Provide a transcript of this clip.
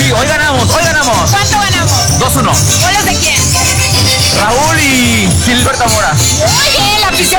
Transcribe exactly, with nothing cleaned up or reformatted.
Sí, hoy ganamos, hoy ganamos. ¿Cuánto ganamos? dos uno. ¿Goles de quién? Raúl y Gilberto Mora. Oye, la afición